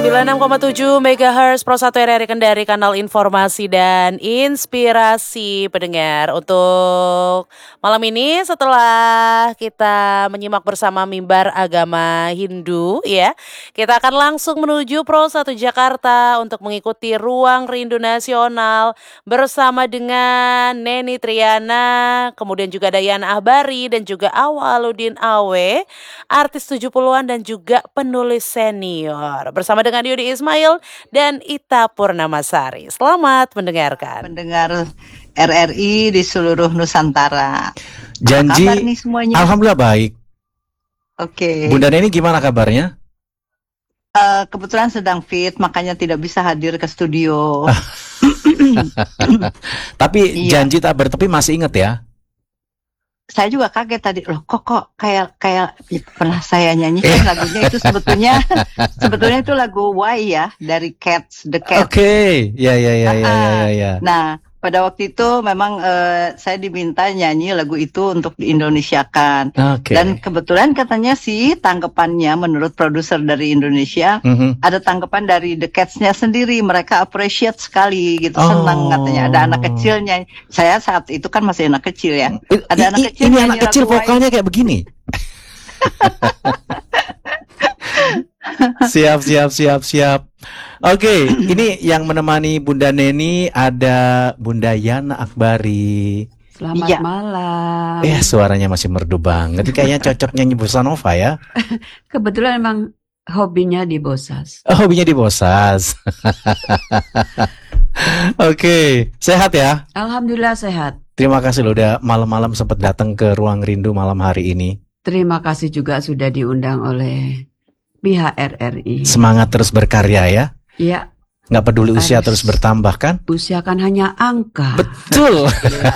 96,7 MHz Pro 1 RRI Kendari, kanal informasi dan inspirasi pendengar. Untuk malam ini setelah kita menyimak bersama mimbar agama Hindu ya, kita akan langsung menuju Pro 1 Jakarta untuk mengikuti Ruang Rindu Nasional bersama dengan Neni Triana, kemudian juga Dayana Ahbari dan juga Awaludin Awe, artis 70-an dan juga penulis senior, bersama dengan Yudi Ismail dan Ita Purnamasari. Selamat mendengarkan. Pendengar RRI di seluruh Nusantara. Janji, apa kabar nih semuanya? Alhamdulillah baik. Oke. Bunda Neni gimana kabarnya? Kebetulan sedang fit, makanya tidak bisa hadir ke studio. Tapi Iya. janji tak bertepi masih inget ya? Saya juga kaget tadi, loh kok kayak pernah saya nyanyikan lagunya itu sebetulnya itu lagu Why ya dari Cats, The Cats. Oke, ya. Nah, pada waktu itu memang saya diminta nyanyi lagu itu untuk diindonesiakan. Oke. Dan kebetulan katanya sih tanggapannya menurut produser dari Indonesia, ada tanggapan dari The Cats-nya sendiri, mereka appreciate sekali gitu, senang katanya. Ada anak kecilnya. Saya saat itu kan masih anak kecil ya. Ada anak kecil. Ini anak kecil vokalnya kayak begini. Siap. Oke, ini yang menemani Bunda Neni ada Bunda Yana Akbari. Selamat malam. Suaranya masih merdu banget. Kayaknya cocok nyanyi bossa nova ya. Kebetulan emang hobinya di Bosas. Oh, hobinya di Bosas. Oke, sehat ya? Alhamdulillah sehat. Terima kasih loh udah malam-malam sempat datang ke Ruang Rindu malam hari ini. Terima kasih juga sudah diundang oleh pihak RRI. Semangat terus berkarya ya. Iya. Nggak peduli usia terus bertambah kan? Usia kan hanya angka. Betul.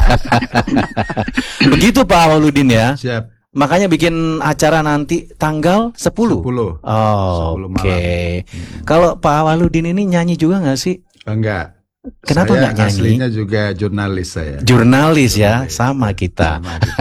Begitu Pak Awaludin ya. Siap. Makanya bikin acara nanti tanggal 10. 10. Oh, 10 oke. malam. Kalau Pak Awaludin ini nyanyi juga nggak sih? Enggak. Kenapa saya nggak nyanyi? Aslinya juga jurnalis saya. Jurnalis ya, sama kita.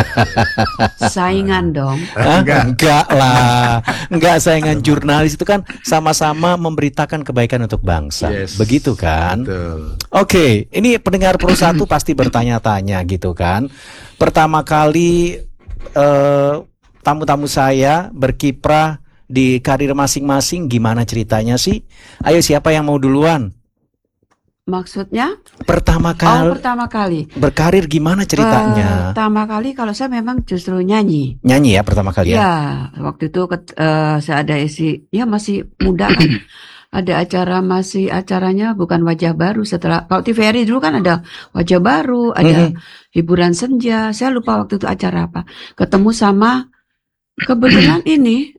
Saingan dong. Enggak lah. Enggak, saingan jurnalis itu kan sama-sama memberitakan kebaikan untuk bangsa. Yes. Begitu kan? Betul. Oke, ini pendengar Pro 1 pasti bertanya-tanya gitu kan. Pertama kali tamu-tamu saya berkiprah di karir masing-masing, gimana ceritanya sih? Ayo, siapa yang mau duluan? Maksudnya? Pertama kali. Berkarir gimana ceritanya? Pertama kali kalau saya memang justru nyanyi. Nyanyi ya pertama kali ya? Ya, waktu itu saya ada masih muda kan. Ada acaranya bukan Wajah Baru, setelah kalau TVRI dulu kan ada Wajah Baru, ada hiburan senja. Saya lupa waktu itu acara apa. Ketemu sama kebetulan ini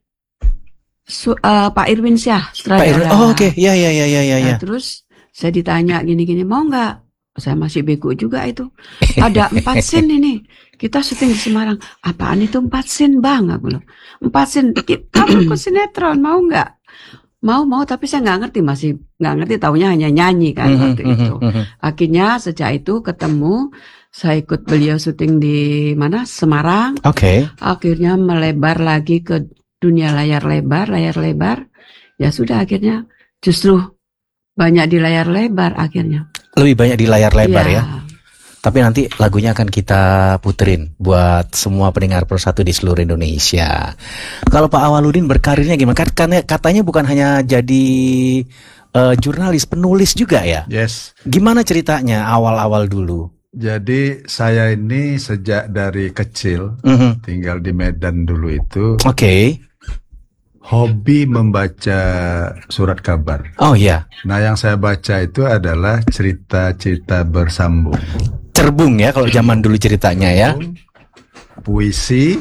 Pak Irwin Syah, sutradara. Oh, oke. Ya. Nah, terus saya ditanya gini-gini, mau nggak? Saya masih bego juga itu. Ada 4 scene ini. Kita syuting di Semarang. Apaan itu 4 scene bang? Aku bilang, 4 scene. Kamu ikut sinetron, mau nggak? Mau, tapi saya nggak ngerti, masih nggak ngerti. Taunya hanya nyanyi kan waktu itu. Akhirnya sejak itu ketemu, saya ikut beliau syuting di mana? Semarang. Oke. Akhirnya melebar lagi ke dunia layar lebar. Ya sudah, akhirnya justru banyak di layar lebar akhirnya. Lebih banyak di layar lebar ya. Tapi nanti lagunya akan kita puterin buat semua pendengar Pro 1 di seluruh Indonesia. Kalau Pak Awaludin berkarirnya gimana? Katanya bukan hanya jadi jurnalis, penulis juga ya? Yes. Gimana ceritanya awal-awal dulu? Jadi saya ini sejak dari kecil tinggal di Medan dulu itu. Oke. Hobi membaca surat kabar. Oh iya. Nah, yang saya baca itu adalah cerita-cerita bersambung. Cerbung ya kalau zaman dulu ceritanya ya. Puisi,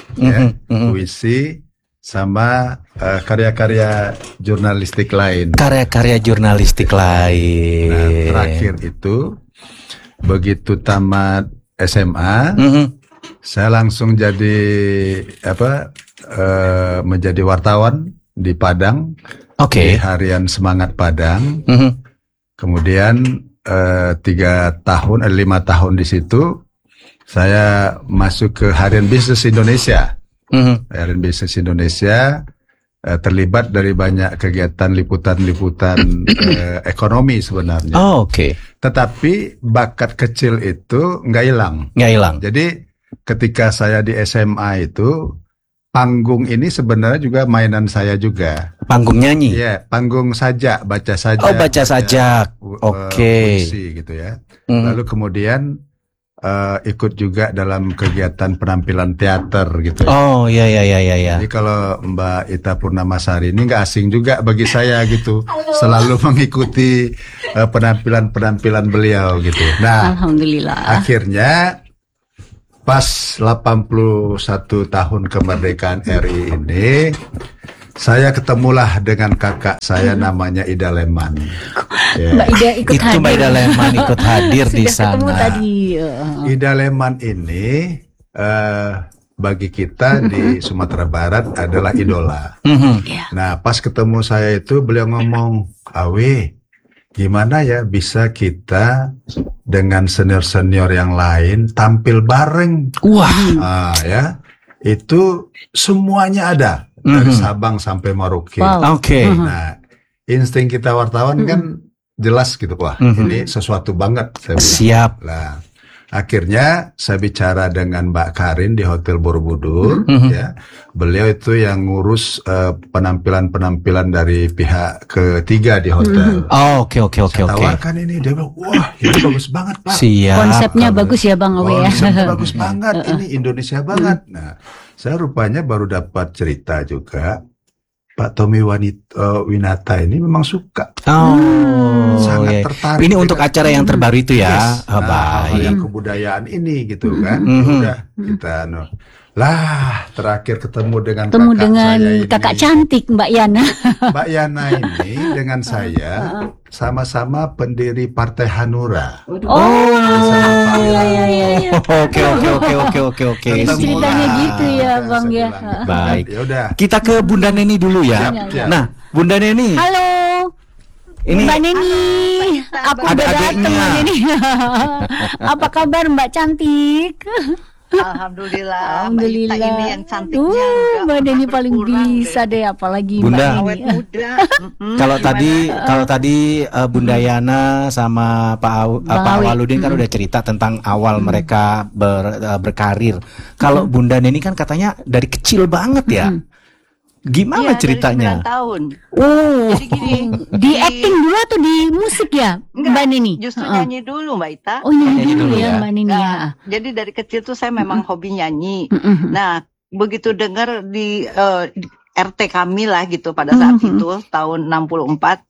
puisi sama karya-karya jurnalistik lain. Karya-karya jurnalistik lain. Nah, terakhir itu begitu tamat SMA, saya langsung jadi menjadi wartawan di Padang, di harian Semangat Padang. Kemudian 5 tahun di situ saya masuk ke Harian Bisnis Indonesia. Harian Bisnis Indonesia terlibat dari banyak kegiatan liputan-liputan ekonomi sebenarnya. Oh, oke. Tetapi bakat kecil itu nggak hilang. Nggak hilang. Jadi ketika saya di SMA itu, panggung ini sebenarnya juga mainan saya juga. Panggung nyanyi? Iya, panggung sajak, baca sajak. Oh, baca sajak. Oke. Puisi gitu ya. Lalu kemudian ikut juga dalam kegiatan penampilan teater gitu ya. Oh, iya. Jadi kalau Mbak Ita Purnamasari ini nggak asing juga bagi saya gitu. Selalu mengikuti penampilan-penampilan beliau gitu. Nah, Alhamdulillah. akhirnya pas 81 tahun kemerdekaan RI ini, saya ketemulah dengan kakak saya namanya Ida Leman. Ya. Mbak Ida ikut Itu hadir. Mbak Ida Leman ikut hadir di Sudah ketemu sana. tadi. Ida Leman ini bagi kita di Sumatera Barat adalah idola. Nah, pas ketemu saya itu beliau ngomong, Awe, gimana ya bisa kita dengan senior-senior yang lain tampil bareng? Wah, Ya, itu semuanya ada dari Sabang sampai Merauke. Wow. oke. Nah, insting kita wartawan kan jelas gitu, wah ini sesuatu banget. Saya bilang. Siap. Nah, akhirnya saya bicara dengan Mbak Karin di Hotel Borobudur, ya. Beliau itu yang ngurus penampilan-penampilan dari pihak ketiga di hotel. Oh, oke. Saya tawarkan ini, dia bilang, wah ini bagus banget Pak. Siap. Konsepnya bagus ya Bang Awe ya. Konsepnya bagus banget, ini Indonesia banget. Nah, saya rupanya baru dapat cerita juga, Pak Tommy Winata ini memang suka. Oh, Sangat iya. tertarik Ini dengan- untuk acara yang terbaru itu ya. Yes. Oh, Nah, hal baik. yang kebudayaan ini gitu kan. Udah kita lah terakhir ketemu dengan Ketemu kakak dengan saya ini. kakak cantik Mbak Yana. Mbak Yana ini dengan saya sama-sama pendiri Partai Hanura. Iya. Oke. Ketemu Ceritanya lah. gitu ya, Kan Bang, saya ya. bilang, Baik. Ya udah. Kita ke Bunda Neni dulu ya. Siap. Nah, Bunda Neni, Halo. ini Mbak Neni, aku Ada udah datang adiknya. Mbak Neni. Apa kabar Mbak cantik? Alhamdulillah. Mbak Ita ini yang cantiknya nggak Mbak pernah Neni paling berkurang bisa deh, apalagi Bunda. Mbak Awet Neni. muda. kalau tadi Bunda Yana sama Bang Pak Awi. Awaludin kan udah cerita tentang awal mereka berkarir. Kalau Bunda Neni kan katanya dari kecil banget ya. Gimana Iya, ceritanya? Dari 9 tahun. Oh, Jadi gini, di acting dulu atau di musik ya, Mbak Neni? justru nyanyi dulu Mbak Ita. Oh, nyanyi Nyanyi dulu dulu ya, ya. Mbak Neni ya. Nah, jadi dari kecil tuh saya memang hobi nyanyi. Nah, begitu dengar di RT kami lah gitu pada saat itu tahun 64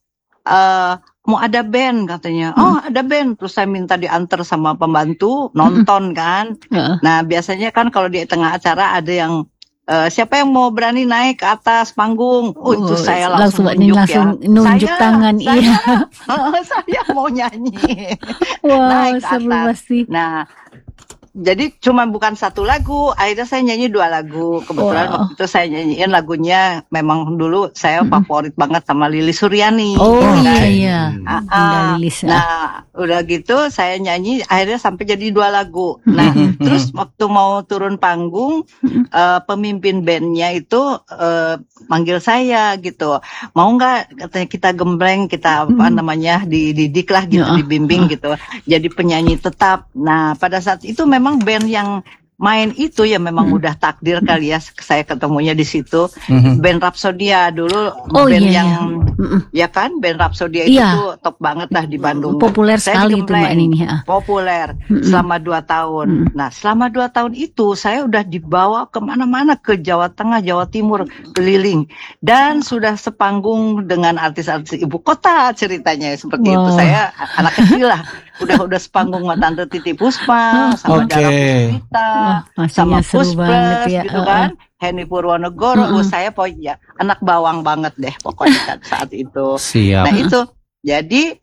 mau ada band katanya. Oh, ada band. Terus saya minta diantar sama pembantu nonton kan. Nah, biasanya kan kalau di tengah acara ada yang siapa yang mau berani naik ke atas panggung? Oh, itu saya langsung Mbak Neni nunjuk langsung ya. nunjuk tangan, saya, iya. saya mau nyanyi. Wow, Naik ke seru atas. pasti. Nah, jadi cuma bukan satu lagu, akhirnya saya nyanyi 2 lagu. Kebetulan Wow. waktu itu saya nyanyiin lagunya memang dulu saya favorit banget sama Lilis Suryani. Oh Nah, iya. Bunda Lilis. Nah, udah gitu saya nyanyi akhirnya sampai jadi 2 lagu. Nah, terus waktu mau turun panggung, pemimpin bandnya itu manggil saya gitu. Mau nggak katanya kita gembleng, kita apa namanya dididik lah gitu, dibimbing gitu. Jadi penyanyi tetap. Nah, pada saat itu memang band yang main itu ya memang udah takdir kali ya, saya ketemunya di situ. Band Rhapsodia dulu, Oh, band iya, yang iya. ya kan band Rhapsodia itu Iya. tuh top banget lah di Bandung. Populer Saya sekali itu Mbak digembleng. Neni ya. Populer selama 2 tahun. Nah, selama 2 tahun itu saya udah dibawa kemana-mana, ke Jawa Tengah, Jawa Timur, keliling, dan sudah sepanggung dengan artis-artis ibu kota ceritanya seperti itu. Wow. Saya anak kecil lah, udah sepanggung sama Tante Titi Puspa, sama Oke. Dara Puspita, Wah, sama pastinya seru banget Puspres ya. gitu kan. Henny Purwonegoro, saya pokoknya anak bawang banget deh pokoknya kan saat itu. Siap. Nah itu, jadi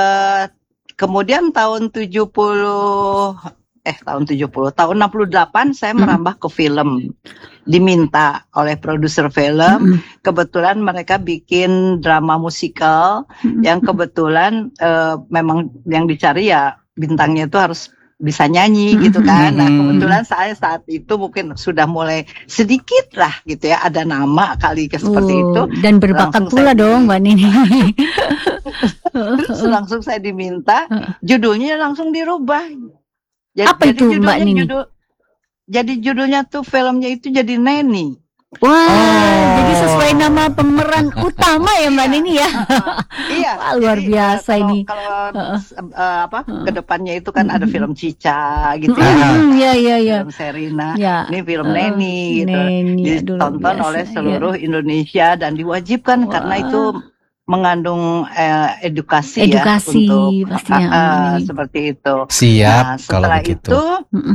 kemudian tahun 68 saya merambah ke film, diminta oleh produser film. Kebetulan mereka bikin drama musikal yang kebetulan memang yang dicari ya bintangnya itu harus bisa nyanyi gitu kan. Nah, Mm-mm. kebetulan saya saat itu mungkin sudah mulai sedikit lah gitu ya, ada nama kali seperti itu. Dan berbakat Langsung pula saya dong Mbak Nini. Terus langsung saya diminta, judulnya langsung dirubah. Apa itu, Mbak Nini? Jadi judulnya tuh filmnya itu jadi Neni. Wah, jadi sesuai nama pemeran utama ya Mbak Nini ya. Iya. Wah, luar Jadi, biasa ini. Kalau kedepannya itu kan ada film Cica gitu ya. Iya. Film Serina, Ya. ini film Neni gitu, Neni, aduh, luar ditonton biasa, oleh ya. seluruh Indonesia dan diwajibkan karena itu mengandung edukasi ya Edukasi, untuk pastinya, Neni. seperti itu. Siap Nah, kalau setelah begitu. itu,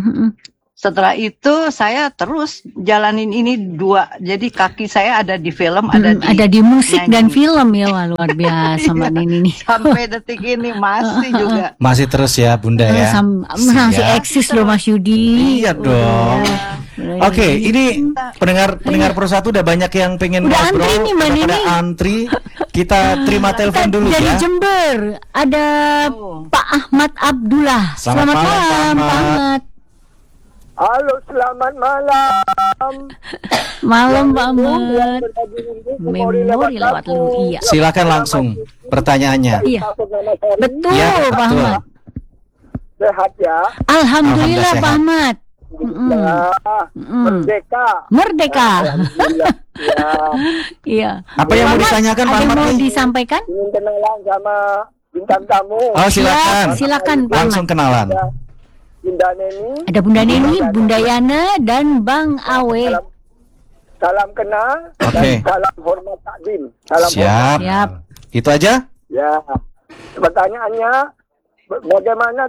saya terus jalanin ini dua. Jadi kaki saya ada di film, Ada di musik nyanyi. dan film ya. Wah, luar biasa Mbak Nini nih. Sampai detik ini masih juga. Masih terus ya Bunda ya. Masih Siap. eksis loh Mas Yudi. Iya dong. Oke, ini pendengar Pro 1 udah banyak yang pengen Udah ngobrol, antri nih, Mbak udah pada Nini. antri. Kita terima telepon dulu Dari ya. Jember ada Pak Ahmad Abdullah. Selamat malam, Pak malam Pak Ahmad. Ahmad. Halo, selamat malam. Malam Pak Ahmad. Memori Memori lewat lalu. Iya. Silakan langsung pertanyaannya. Iya. Betul Iya, Pak betul. Ahmad. Sehat ya. Alhamdulillah sehat. Pak Ahmad. Ya, merdeka. Merdeka. Alhamdulillah. Ya, Iya. Apa yang mau ditanyakan Pak Ada yang Ahmad mau nih? disampaikan? ingin kenalan sama bintang tamu. Oh, silakan. Silakan Pak Langsung Ahmad. kenalan. Ya, Bunda Neni. Ada Bunda Neni, Bunda Yana, dan Bang Awe. Salam kenal Oke. dan salam hormat takdim. Salam Siap. Siap. Itu aja? Ya. Pertanyaannya, bagaimana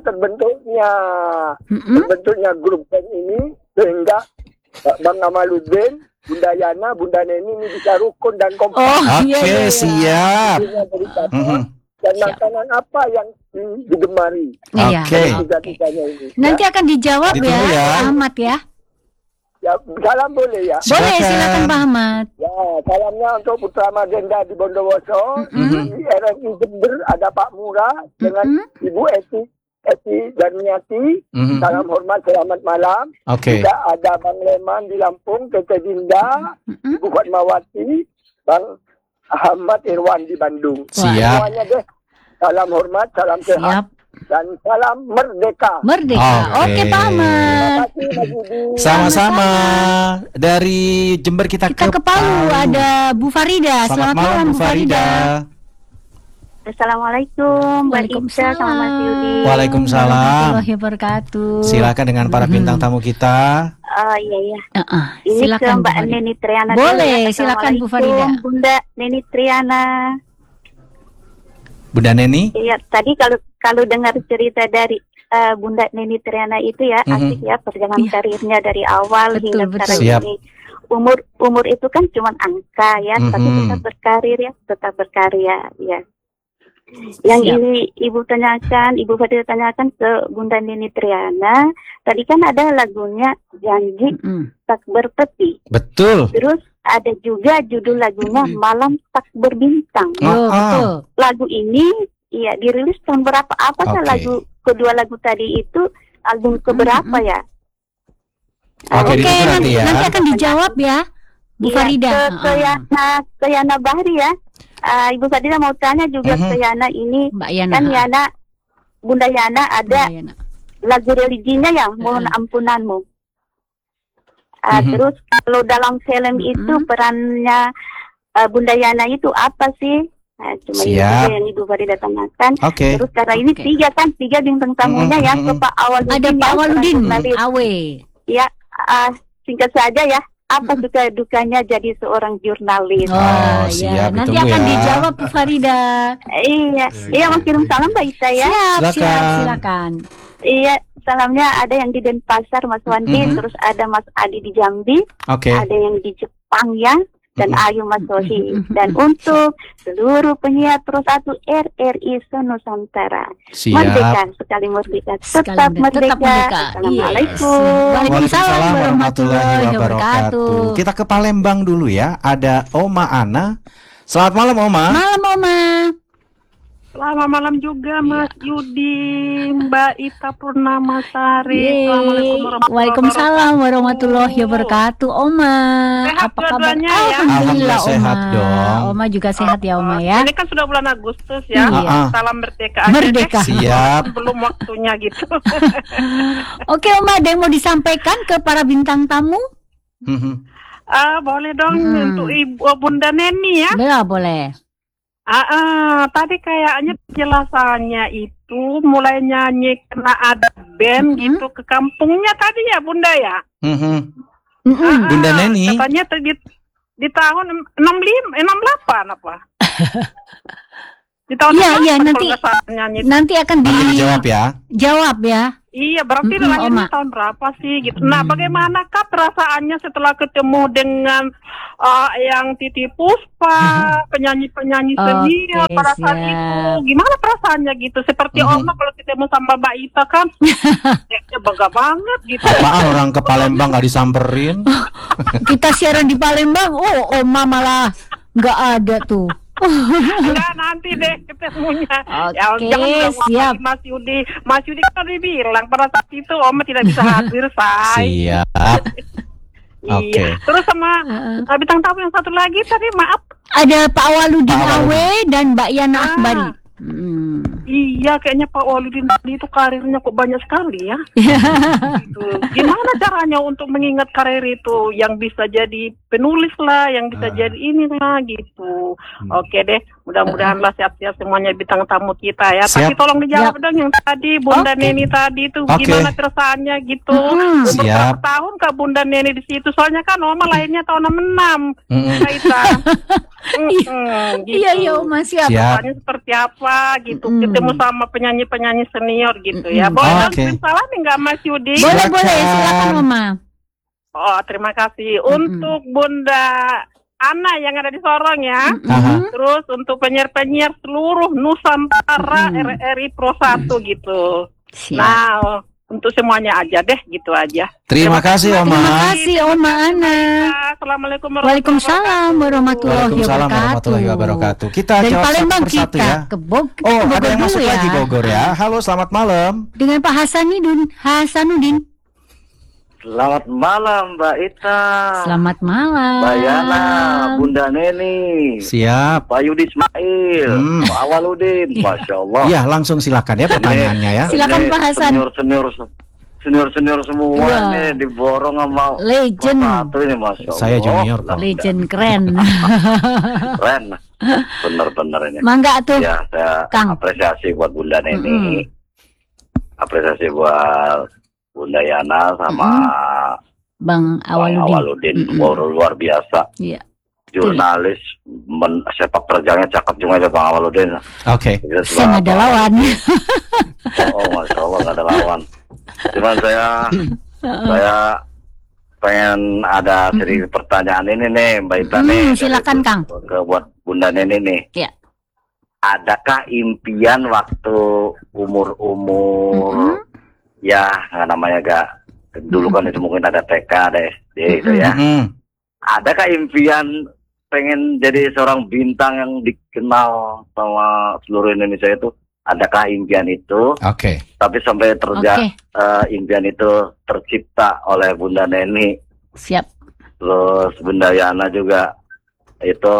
terbentuknya grup band ini sehingga Bang Amaluddin, Bunda Yana, Bunda Neni ini bisa rukun dan kompak. Oh, Oke, iya. siap. Dari kata, Mhm. dan Siap. makanan apa yang digemari? Iya. Oke. Tiga-tiganya ini. Nanti akan dijawab ya, Ditunggu ya. Pak Ahmad ya. Ya, salam boleh ya. Boleh, Silakan. silakan Pak Ahmad. Ya, salamnya untuk Putra Magenda di Bondowoso, di RRI Jember ada Pak Murah dengan Ibu Eti Darmiati. Mhm. Salam hormat, selamat malam. Oke. Juga ada Bang Leman di Lampung, Tete Dinda, Ibu Fatmawati, Bang Ahmad Irwan di Bandung. Siap. Semuanya deh. Salam hormat, salam sehat, Siap. dan salam merdeka. Merdeka. Oke. Oke, Pak Ahmad. Terima kasih, Mas Budi. Sama-sama. Dari Jember kita Kita ke Palu ada Bu Farida. Selamat malam Bu Farida. Waalaikumsalam. Assalamualaikum, Mbak Ica sama Mas Yudi. Waalaikumsalam. Warahmatullahi wabarakatuh. Silakan dengan para bintang tamu kita. Iya. Ini Silakan ke Bu Mbak Farida. Neni Triana. Boleh, dulu ya. silakan Bu Assalamualaikum, Farida. Bunda Neni Triana. Bunda Neni. Iya, tadi kalau dengar cerita dari Bunda Neni Triana itu ya, asik ya perjalanan Iya. karirnya dari awal Betul, hingga betul. sekarang Siap. ini. Umur itu kan cuma angka ya, tapi Mhm. tetap berkarir ya, tetap berkarya ya. Yang Siap. ini Ibu Fadil tanyakan ke Bunda Neni Triana, tadi kan ada lagunya Janji Tak Bertepi. Betul. Terus ada juga judul lagunya Malam Tak Berbintang. Oh, betul. Lagu ini iya dirilis tahun berapa? Apa sih Oke. lagu kedua lagu tadi itu album keberapa ya? Oke, Oke, ditunggu nanti ya. nanti akan dijawab ya, Bu Iya, Farida. ke Yana Bahri ya. Ibu Farida mau tanya juga ke Yana ini Mbak Yana. kan Yana Bunda Yana ada Mbak Yana. lagu religinya yang mohon ampunanmu. Terus kalau dalam film itu perannya Bunda Yana itu apa sih? Cuma itu Siap. yang Ibu Farida tanyakan. Oke. Terus karena ini Oke. tiga bintang tamunya ya ke Pak Awaludin. Ada Pak ya, Waludin, jurnalis. Awe. Ya, singkat saja ya. Apa suka dukanya jadi seorang jurnalis? Oh, ya. siap, Nanti ditunggu akan ya. dijawab Bu Farida. Iya, mau kirim salam Mbak Isa ya. Siap, Silakan. silakan. Iya, salamnya ada yang di Denpasar Mas Wandi, terus ada Mas Adi di Jambi, Oke. ada yang di Jepang ya, dan Ayu Mas Sohi. Dan untuk seluruh penyiar Pro 1 RRI Nusantara. Merdeka, Siap. sekali merdeka, Sekali tetap merdeka. merdeka. Assalamualaikum. Yes. Waalaikumsalam warahmatullahi wabarakatuh. Kita ke Palembang dulu ya. Ada Oma Ana. Selamat malam Oma. Malam, Oma. Selamat malam juga Mas Yudi, Mbak Ita Purnamasari. Assalamualaikum Waalaikumsalam warahmatullahi wabarakatuh. Oma, Sehat apa kabar? dua-duanya ya? Alhamdulillah, Alhamdulillah Oma. sehat dong. Oma juga sehat ya, Oma ya. Ini kan sudah bulan Agustus ya. Iya. Salam merdeka aja Merdeka. deh. Siap. Belum waktunya gitu. Oke, Oma, ada yang mau disampaikan ke para bintang tamu? Boleh dong untuk Ibu Bunda Neni ya. Boleh. Tadi kayaknya penjelasannya itu mulai nyanyi karena ada band gitu ke kampungnya tadi ya Bunda ya. Bunda Neni. Katanya di tahun 68 apa? Di tahun Iya, berapa nanti kalau nggak salah nyanyi? nanti akan Nanti dijawab ya. dijawab ya. Iya, berarti Oma. lahirnya tahun berapa sih gitu. Nah, bagaimanakah perasaannya setelah ketemu dengan yang Titi Puspa, penyanyi-penyanyi senior Oke, pada saat siap. itu? Gimana perasaannya gitu? Seperti Oma kalau ketemu sama Mbak Ita kan, ya bangga banget gitu. Apaan orang ke Palembang nggak disamperin? Kita siaran di Palembang, Oma malah nggak ada tuh. Enggak, nanti deh ketemunya. Oke, Jangan siap. Mas Yudi. Mas Yudi kan udah bilang pada saat itu Oma tidak bisa hadir, say. Siap. Oke. Iya. Terus sama bintang tamu yang satu lagi tadi, maaf. Ada Pak Waludin Pak Waludin. Awe dan Mbak Yana Akbari. Iya, kayaknya Pak Waludin tadi itu karirnya kok banyak sekali ya. Gitu. Gimana caranya untuk mengingat karir itu, yang bisa jadi penulis lah, yang bisa jadi ini lah gitu. Oke deh, mudah-mudahan lah siap-siap semuanya bintang tamu kita ya. Siap. Tapi tolong dijawab dong yang tadi Bunda Neni tadi itu gimana perasaannya gitu. Umur Siap. berapa tahun Kak Bunda Neni di situ? Soalnya kan Oma lahirnya tahun 66. Kaita. Iya, Oma siap. Perasaannya seperti apa gitu. Ketemu sama penyanyi-penyanyi senior gitu ya. Boleh dong salam enggak Mas Yudi? Boleh, silakan Oma. Oh, terima kasih. Untuk Bunda Ana yang ada di Sorong ya. Terus untuk penyiar-penyiar seluruh Nusantara RRI Pro 1 gitu. Siap. Nah, untuk semuanya aja deh, gitu aja. Terima kasih Oma. Terima kasih Oma Ana. Assalamualaikum Waalaikumsalam warahmatullahi Waalaikumsalam wabarakatuh. warahmatullahi wabarakatuh. Kita Dari jawab satu Palembang persatu kita ya. ke Bogor. Oh, ada Bogor yang dulu masuk ya. lagi Bogor ya. Halo, selamat malam. Dengan Pak Hasanuddin. Selamat malam Mbak Ita. Selamat malam. Mbak Yana, Bunda Neni. Siap. Pak Yudi Ismail. Pak Awaludin. Masya Allah. Iya, langsung silakan ya pertanyaannya ya. Silakan Pak Hasan. Senior semua nih diborong sama Legend. satu ini, Masya Allah. Saya junior kok. Legend keren. Keren. Bener-bener ini. Mangga tuh. Ya, saya Kang. apresiasi buat Bunda Neni. Apresiasi buat Bunda Yana sama Bang Awaludin. Luar biasa. Iya. Jurnalis, sepak terjangnya cakep juga ya Bang Awaludin. Oke. Saya nggak ada lawan. Oh, Masya Allah nggak ada lawan. Cuman saya pengen ada seri pertanyaan ini nih Mbak Ita nih. Silakan Kang. Buat Bunda Neni nih. Ya. Adakah impian waktu umur ya namanya gak dulu kan itu mungkin ada TK deh gitu ya. Adakah impian pengen jadi seorang bintang yang dikenal sama seluruh Indonesia itu? Adakah impian itu? Oke. Tapi sampai impian itu tercipta oleh Bunda Neni. Siap. Terus Bunda Yana juga itu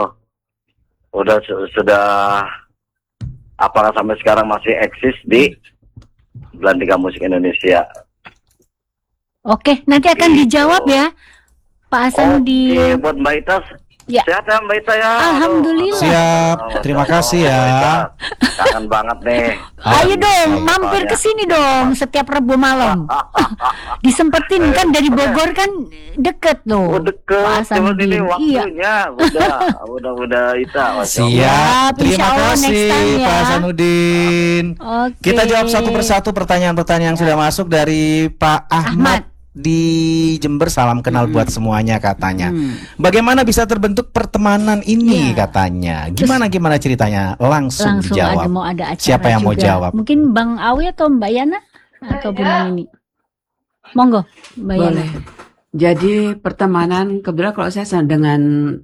sudah apakah sampai sekarang masih eksis di Belantika Musik Indonesia? Oke, nanti akan dijawab ya Pak Hasanuddin. Oke, buat Mbak Ita. Ya. Sehat ya Mbak Ita ya. Alhamdulillah. Siap. Terima kasih ya. Kangen banget nih. Ayo dong, mampir ke sini dong setiap Rabu malam. Disempetin kan dari Bogor kan deket loh. Deket. Cuma ini waktunya udah Ita. Siap. Terima kasih Pak Hasanuddin. Kita jawab satu persatu pertanyaan-pertanyaan yang sudah masuk dari Pak Ahmad di Jember. Salam kenal buat semuanya katanya. Bagaimana bisa terbentuk pertemanan ini katanya? Gimana ceritanya? Langsung dijawab. Ada acara siapa yang juga. mau jawab? Mungkin Bang Awi atau Mbak Yana atau Bunda Nini? Monggo Mbak Yana. Jadi pertemanan kebetulan kalau saya dengan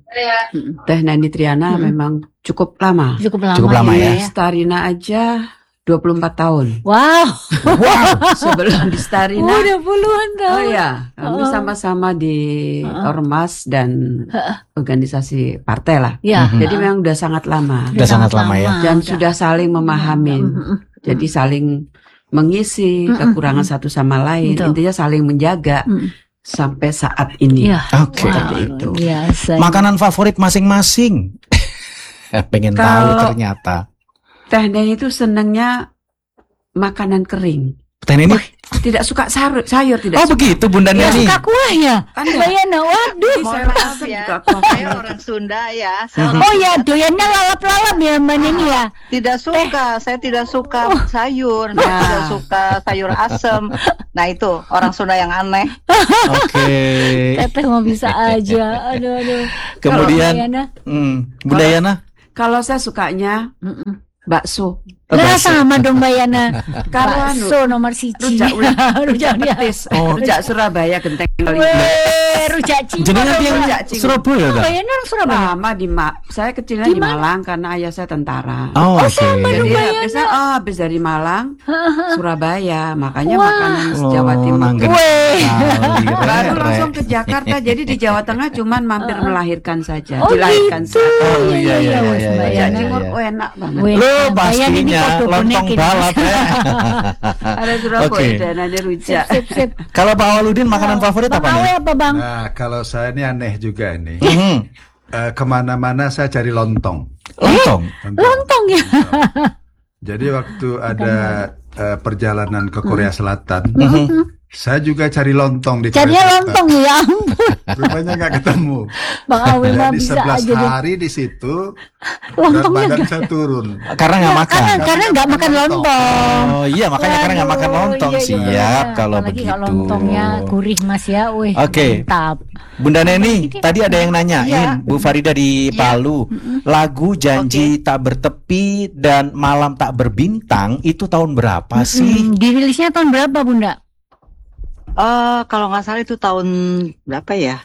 Teh Nani Triana memang cukup lama. Cukup Cukup lama ya. Starina aja 24 tahun. Wow. Sebelum di Starina. Udah puluhan tahun. Oh ya, kami sama-sama di Ormas dan organisasi partai lah. Ya. Jadi memang udah sangat lama. Udah sangat lama ya. Dan sudah saling memahami. Jadi saling mengisi kekurangan satu sama lain. Betul. Intinya saling menjaga sampai saat ini. Ya. Oke. Seperti itu. Biasa. Makanan favorit masing-masing. Pengen tahu Kalau- ternyata. Teh Neni itu senangnya makanan kering. Teh Neni. Tidak suka sayur tidak Oh suka. begitu Bunda Ya, Neni. suka kuah ya. Anda. Bayana, waduh. Mohon maaf ya, saya orang Sunda ya. Saya Oh ya, doyannya lalap-lalap ya Mbak Neni ya. tidak suka, saya tidak suka sayur, saya tidak suka sayur asem. Nah itu orang Sunda yang aneh. Oke. Teteh mau bisa aja. Aduh. Kemudian Kalau Bayana, Bunda Yana. Kalau saya sukanya bakso. Lah sama dong Bayana. Kalau Bakso nomor siji. Rujak dia. petis. Rujak Surabaya genteng kali. Rujak cinta. Jadi nanti yang Rujak cinta. Surabaya kan? Bayana orang Surabaya. Lama saya kecilnya di Malang karena ayah saya tentara. Oh, oke. Jadi habis dari Malang Surabaya, makanya makanan Jawa Timur. Nanggen kali, Baru Rek. langsung ke Jakarta. Jadi di Jawa Tengah cuman mampir melahirkan saja, Oh, dilahirkan gitu. saja. Oh iya iya wes, iya Mbak iya. Rujak Timur iya. enak banget. Weh, Lo Bayana ini pastinya foto lontong bonekin. balap ya. Ada Surabaya Oke. dan ada rujak. Sip. Kalau Pak Awaludin makanan favorit Bang apa Awe nih? apa Bang? Nah, kalau saya ini aneh juga ini. Mhm. Kemana-mana saya cari lontong. Lontong. Lontong ya. Jadi waktu ada perjalanan ke Korea Selatan, saya juga cari lontong di Carinya Korea Selatan. lontong ya ampun. Rupanya nggak ketemu. Bang Awe mah Jadi bisa 11 aja deh. hari di situ, berat Lontongnya badan nggak saya turun. Karena nggak makan. Karena nggak makan lontong. Oh iya makanya karena nggak makan Waduh, lontong. iya, Siap iya. kalau Apalagi begitu. kalau lontongnya gurih Mas ya. Wih, Oke. mantap. Bunda Neni, tadi ada yang nanyain, Iya. Bu Farida di Palu, lagu Janji Tak Bertepi dan Malam Tak Berbintang itu tahun berapa sih? Dirilisnya tahun berapa Bunda? Kalau nggak salah itu tahun berapa ya?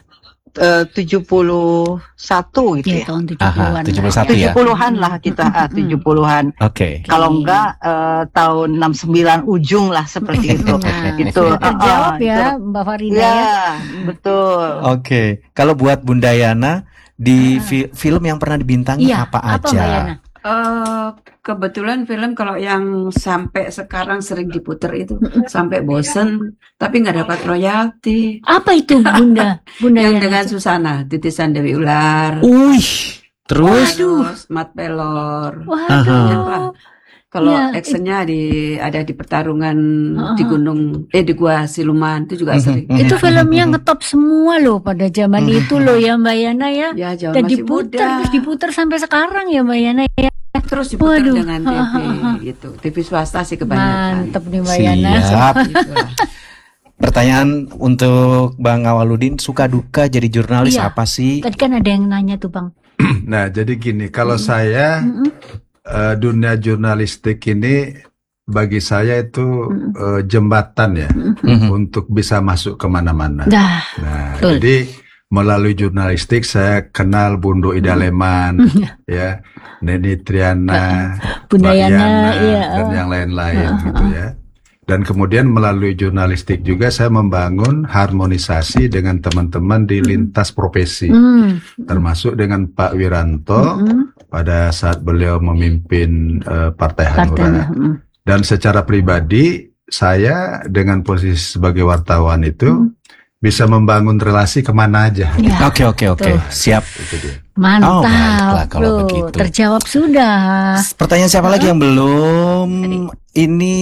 71 gitu Ya, ya. tahun Aha, 70-an. 71 ya. 70-an lah kita, 70-an. Oke. Kalau enggak tahun 69 ujung lah seperti itu. Nah, Itu sudah terjawab itu. ya Mbak Farida Ya, ya. betul. Oke. Kalau buat Bunda Yana di film yang pernah dibintangi Iya, apa apa Mbak aja? Yana? Kebetulan film kalau yang sampai sekarang sering diputer itu sampai bosen tapi nggak dapat royalti. Apa itu Bunda? Bunda Yang Yana? dengan Susana, Titisan Dewi Ular, Terus terus Mat Pelor. Waduh. Apa? Kalau Ya, actionnya ada di pertarungan di gunung di Gua Siluman itu juga sering. Itu filmnya ngetop semua loh pada zaman itu loh ya Mbak Yana ya. Ya jauh Dan masih diputer muda. terus diputer sampai sekarang ya Mbak Yana ya. Terus diputar Waduh. dengan TV gitu. TV swasta sih kebanyakan. Mantep nih Mbak Yana. siap. Gitulah. Pertanyaan untuk Bang Awaludin, suka duka jadi jurnalis Iya. apa sih? Tadi kan ada yang nanya tuh Bang. Nah, jadi gini, kalau saya dunia jurnalistik ini bagi saya itu jembatan ya untuk bisa masuk kemana-mana. Dah. Nah, betul. jadi melalui jurnalistik saya kenal Bundu Ida Leman, ya, Neni Triana, Bunda Mbak Yana, Yana, iya. dan yang lain-lain gitu ya. Dan kemudian melalui jurnalistik juga saya membangun harmonisasi dengan teman-teman di lintas profesi, termasuk dengan Pak Wiranto pada saat beliau memimpin Partai Hanura. Dan secara pribadi saya dengan posisi sebagai wartawan itu bisa membangun relasi kemana aja. Ya, Oke, betul. siap. Itu dia. Mantap. Oh, baiklah kalau Loh, begitu. terjawab sudah. Pertanyaan siapa lagi yang belum? Ini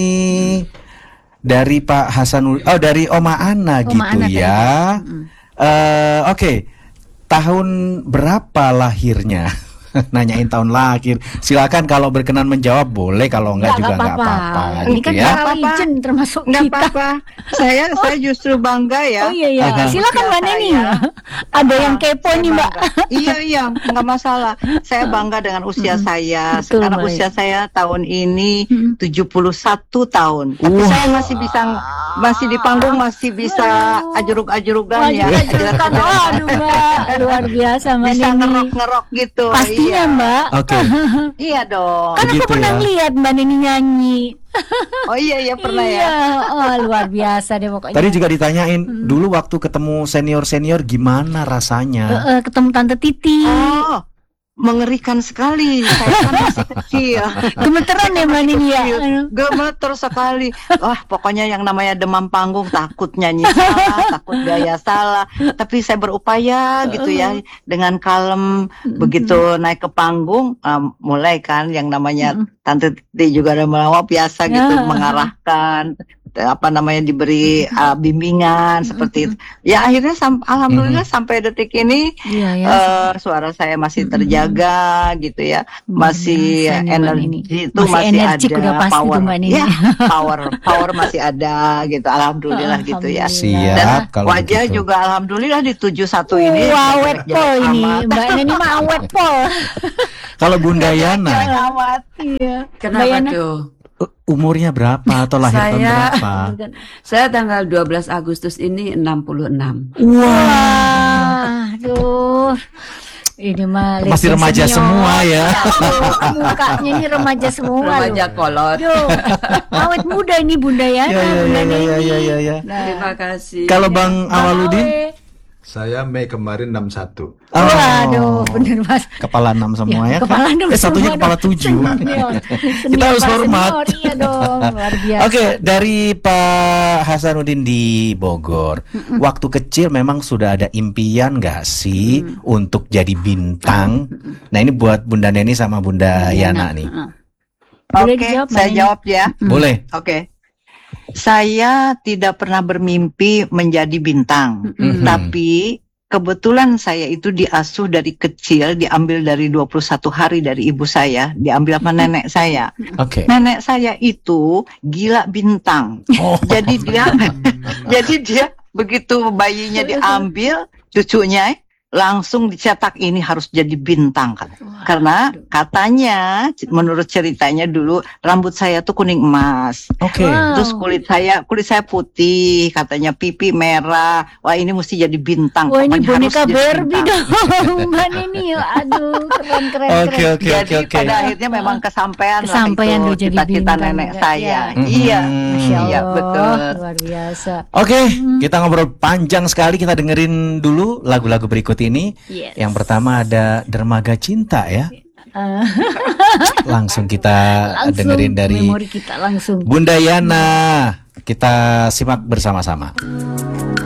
dari Pak Hasanul, dari Oma Ana gitu Ana tadi. ya. Oke, tahun berapa lahirnya? nanyain tahun lahir. Silakan kalau berkenan menjawab boleh, kalau enggak juga enggak apa-apa. Ini Gitu kan ya. legend termasuk Nggak kita. apa-apa. Saya justru bangga ya. Oh iya, silakan Mbak Neni. Ada yang kepo nih Mbak. Iya, nggak masalah. Saya bangga dengan usia saya. Betul, Sekarang baik. usia saya tahun ini 71 tahun. Tapi saya masih di panggung, masih bisa ajrug-ajrugan ya. Ajukan, aduh Mbak, luar biasa Mbak Bisa Neni. ngerok-ngerok gitu. Pastinya Iya. Mbak. Oke. Iya dong. Kan aku Begitu pernah ya. lihat Mbak Neni nyanyi. Oh iya pernah Iya, ya. oh, luar biasa deh pokoknya. Tadi juga ditanyain dulu waktu ketemu senior-senior gimana rasanya? Ketemu Tante Titi. Oh, mengerikan sekali. Saya kan masih kecil. Gemeteran ya Mbak Neni ya. Gemeter sekali. Wah, pokoknya yang namanya demam panggung, takut nyanyi salah, takut gaya salah. Tapi saya berupaya gitu ya, dengan kalem. Begitu naik ke panggung, mulai kan yang namanya Tante Titi juga ada melawak biasa gitu, mengarahkan, diberi bimbingan seperti itu. Ya akhirnya alhamdulillah sampai detik ini suara saya masih terjaga gitu ya, masih energi itu masih energik udah ada, pasti power tuh Mbak Neni. ya, power masih ada gitu, alhamdulillah gitu ya. Siap, Dan kalau wajah begitu. juga alhamdulillah di 71 ini Awet jadi pol ini amat. Mbak Neni mah awet pol. Kalau Bunda Yana, Amat. Iya. Kenapa Bayana. tuh? umurnya berapa atau lahir tahun berapa? Saya tanggal 12 Agustus ini 66. Wah, aduh. Ini mah Masih legend remaja senior. semua ya. Aduh, mukanya ini remaja semua. Remaja loh. kolot. Aduh, awet muda ini Bunda Yana, Bunda Neni. Ya. Nah, Terima kasih. Kalau Bang Awaludin, Saya Mei kemarin 61. Waduh, bener Mas. kepala 6 semua ya. Kepala enam Satunya semua kepala dong. 7. Senior. Kita harus Pak hormat. senior, iya dong, luar biasa. Oke, dari Pak Hasanuddin di Bogor, waktu kecil memang sudah ada impian nggak sih untuk jadi bintang? Nah ini buat Bunda Neni sama Bunda Yana nih. Boleh Oke, dijawab, Mbak saya Neni? jawab ya. Boleh. Oke. Saya tidak pernah bermimpi menjadi bintang, tapi kebetulan saya itu diasuh dari kecil, diambil dari 21 hari dari ibu saya, diambil sama nenek saya. Oke. Nenek saya itu gila bintang. Jadi dia begitu bayinya diambil, cucunya langsung dicetak ini harus jadi bintang kan. Karena katanya menurut ceritanya dulu rambut saya tuh kuning emas. Oke. Wow. Terus kulit saya putih, katanya pipi merah. Wah, ini mesti jadi bintang. Wah ini Pokoknya harus boneka jadi Barbie bintang. dong Mbak Neni. Aduh keren. Oke. Jadi pada akhirnya memang kesampaian Kesampaian lah lo itu jadi cita-cita bintang, nenek ya. saya. Iya. Iya. Masya Allah, Iya, betul. luar biasa. Oke, kita ngobrol panjang sekali. Kita dengerin dulu lagu-lagu berikut ini. Yes. Yang pertama ada Dermaga Cinta ya. Langsung kita Langsung dengerin dari memori kita langsung. Bunda Yana. Kita simak bersama-sama.